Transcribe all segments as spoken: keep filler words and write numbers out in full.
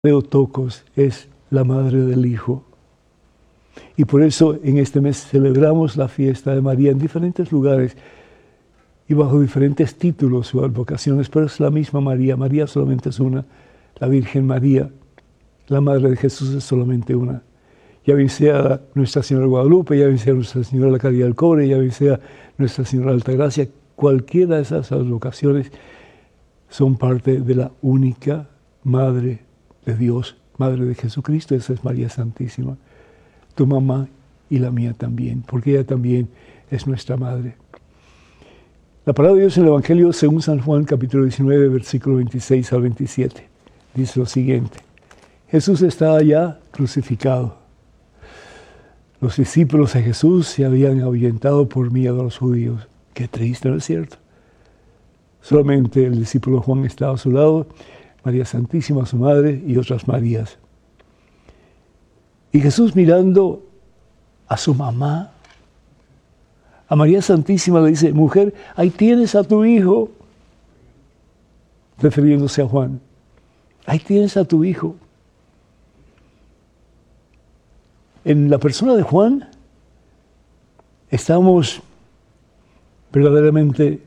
Theotokos es la madre del Hijo. Y por eso en este mes celebramos la fiesta de María en diferentes lugares y bajo diferentes títulos o advocaciones, pero es la misma María. María solamente es una. La Virgen María, la Madre de Jesús, es solamente una. Ya bien sea Nuestra Señora de Guadalupe, ya bien sea Nuestra Señora de la Caridad del Cobre, ya bien sea Nuestra Señora de Altagracia, cualquiera de esas advocaciones son parte de la única Madre de Dios, Madre de Jesucristo. Esa es María Santísima, tu mamá y la mía también, porque ella también es nuestra Madre. La palabra de Dios en el Evangelio según San Juan, capítulo diecinueve, versículo veintiséis al veintisiete, dice lo siguiente: Jesús estaba ya crucificado. Los discípulos de Jesús se habían ahuyentado por miedo a los judíos. Qué triste, ¿no es cierto? Solamente el discípulo Juan estaba a su lado, María Santísima, su madre, y otras Marías. Y Jesús, mirando a su mamá, a María Santísima, le dice: mujer, ahí tienes a tu hijo, refiriéndose a Juan. Ahí tienes a tu hijo. En la persona de Juan estamos verdaderamente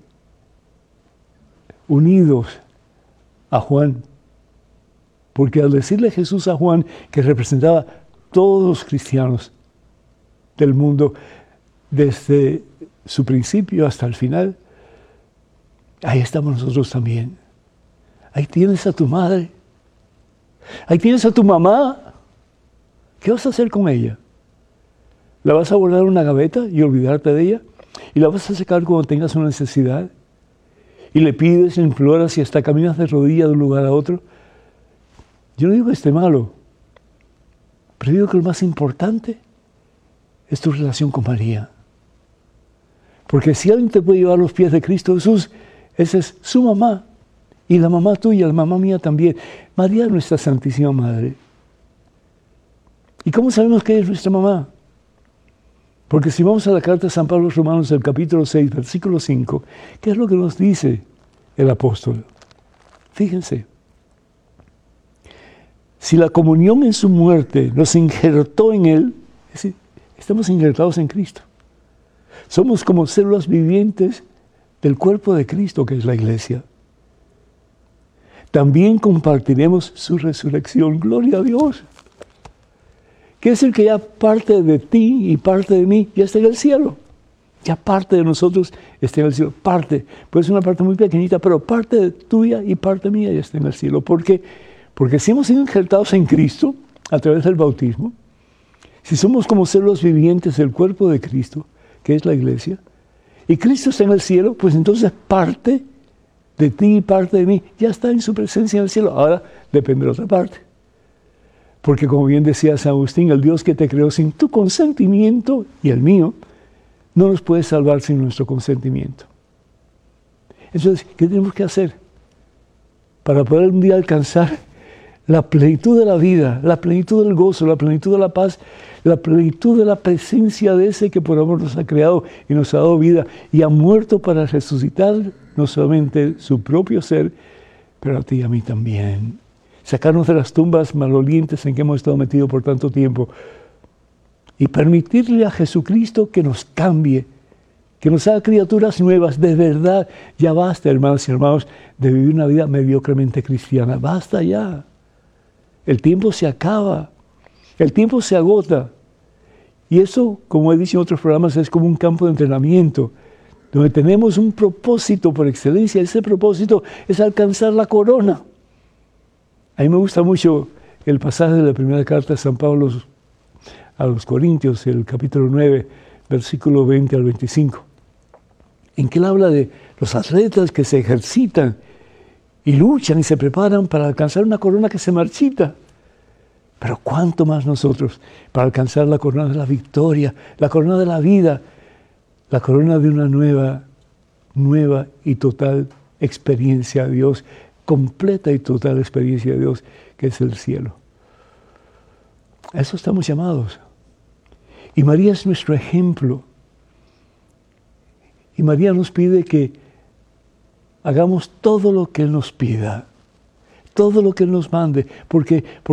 unidos a Juan, porque al decirle Jesús a Juan que representaba a todos los cristianos del mundo desde su principio hasta el final, ahí estamos nosotros también. Ahí tienes a tu madre, ahí tienes a tu mamá. ¿Qué vas a hacer con ella? ¿La vas a guardar en una gaveta y olvidarte de ella? ¿Y la vas a sacar cuando tengas una necesidad? ¿Y le pides, le imploras y hasta caminas de rodillas de un lugar a otro? Yo no digo que esté malo, pero digo que lo más importante es tu relación con María. Porque si alguien te puede llevar a los pies de Cristo Jesús, esa es su mamá, y la mamá tuya, la mamá mía también. María es nuestra Santísima Madre. ¿Y cómo sabemos que es nuestra mamá? Porque si vamos a la carta de San Pablo a los Romanos, el capítulo seis, versículo cinco, ¿qué es lo que nos dice el apóstol? Fíjense. Si la comunión en su muerte nos injertó en Él, es decir, estamos injertados en Cristo. Somos como células vivientes del cuerpo de Cristo, que es la Iglesia. También compartiremos su resurrección. ¡Gloria a Dios! Quiere decir que ya parte de ti y parte de mí ya está en el cielo. Ya parte de nosotros está en el cielo. Parte, puede ser una parte muy pequeñita, pero parte de tuya y parte mía ya está en el cielo. ¿Por qué? Porque si hemos sido injertados en Cristo a través del bautismo, si somos como células vivientes del cuerpo de Cristo, que es la Iglesia, y Cristo está en el cielo, pues entonces parte de ti y parte de mí ya está en su presencia en el cielo. Ahora depende de otra parte. Porque como bien decía San Agustín, el Dios que te creó sin tu consentimiento y el mío, no nos puede salvar sin nuestro consentimiento. Entonces, ¿qué tenemos que hacer para poder un día alcanzar la plenitud de la vida, la plenitud del gozo, la plenitud de la paz, la plenitud de la presencia de ese que por amor nos ha creado y nos ha dado vida y ha muerto para resucitar no solamente su propio ser, pero a ti y a mí también? Sacarnos de las tumbas malolientes en que hemos estado metidos por tanto tiempo y permitirle a Jesucristo que nos cambie, que nos haga criaturas nuevas. De verdad, ya basta, hermanos y hermanos, de vivir una vida mediocremente cristiana. Basta ya. El tiempo se acaba, el tiempo se agota. Y eso, como he dicho en otros programas, es como un campo de entrenamiento, donde tenemos un propósito por excelencia. Ese propósito es alcanzar la corona. A mí me gusta mucho el pasaje de la primera carta de San Pablo a los Corintios, el capítulo nueve, versículo veinte al veinticinco, en que él habla de los atletas que se ejercitan y luchan y se preparan para alcanzar una corona que se marchita. Pero cuánto más nosotros para alcanzar la corona de la victoria, la corona de la vida, la corona de una nueva, nueva y total experiencia de Dios, completa y total experiencia de Dios, que es el cielo. A eso estamos llamados. Y María es nuestro ejemplo. Y María nos pide que hagamos todo lo que Él nos pida. todo lo que Él nos mande, porque